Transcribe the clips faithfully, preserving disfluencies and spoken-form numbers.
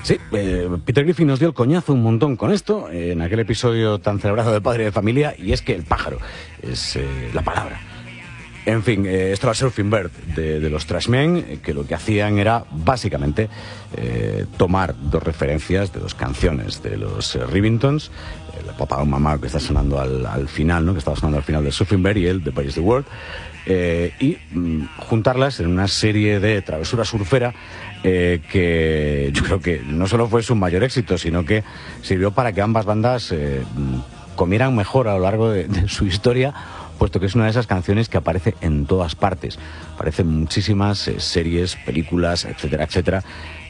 Sí, eh, Peter Griffin nos dio el coñazo un montón con esto, eh, en aquel episodio tan celebrado de Padre de Familia, y es que el pájaro es eh, la palabra. En fin, eh, esto era Surfing Bird de, de los Trashmen, eh, que lo que hacían era básicamente eh, tomar dos referencias de dos canciones de los eh, Rivingtons, el Papá o Mamá que está sonando al, al final, ¿no? que estaba sonando al final de Surfing Bird, y el The Boy is the World, eh, y mm, juntarlas en una serie de travesura surfera eh, que yo creo que no solo fue su mayor éxito, sino que sirvió para que ambas bandas eh, comieran mejor a lo largo de, de su historia, puesto que es una de esas canciones que aparece en todas partes. Aparece en muchísimas eh, series, películas, etcétera, etcétera,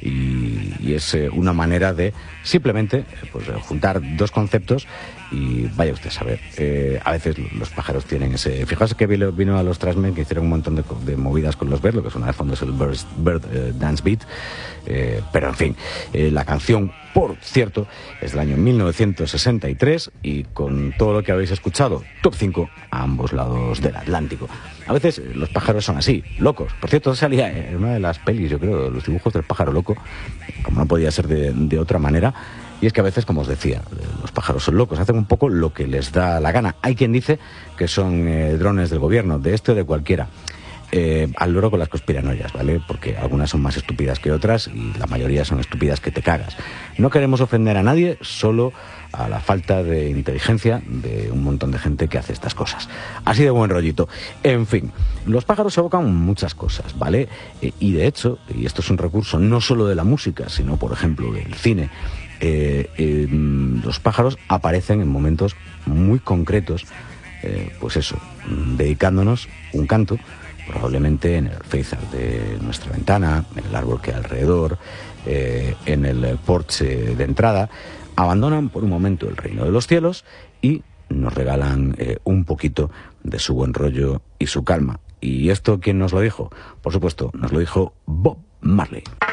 y, y es eh, una manera de simplemente eh, pues, juntar dos conceptos y vaya usted a saber. Eh, a veces los pájaros tienen ese... Fijaos que vino, vino a los Trashmen, que hicieron un montón de, de movidas con los Bird, lo que suena de fondo es el Bird, Bird eh, Dance Beat, eh, pero en fin, eh, la canción, por cierto, es del año mil novecientos sesenta y tres y con todo lo que habéis escuchado, top cinco a ambos lados del Atlántico. A veces eh, los pájaros son así, locos. Por cierto, salía en una de las pelis, yo creo, los dibujos del pájaro loco, como no podía ser de, de otra manera. Y es que a veces, como os decía, los pájaros son locos, hacen un poco lo que les da la gana. Hay quien dice que son eh, drones del gobierno, de este o de cualquiera. Eh, al loro con las conspiranoias, ¿vale? Porque algunas son más estúpidas que otras y la mayoría son estúpidas que te cagas. No queremos ofender a nadie, solo a la falta de inteligencia de un montón de gente que hace estas cosas. Así de buen rollito. En fin, los pájaros evocan muchas cosas, ¿vale? Eh, y de hecho, y esto es un recurso no solo de la música, sino por ejemplo del cine, eh, eh, los pájaros aparecen en momentos muy concretos, eh, pues eso, dedicándonos un canto, probablemente en el alféizar de nuestra ventana, en el árbol que hay alrededor, eh, en el porche de entrada. Abandonan por un momento el reino de los cielos y nos regalan eh, un poquito de su buen rollo y su calma. ¿Y esto quién nos lo dijo? Por supuesto, nos lo dijo Bob Marley.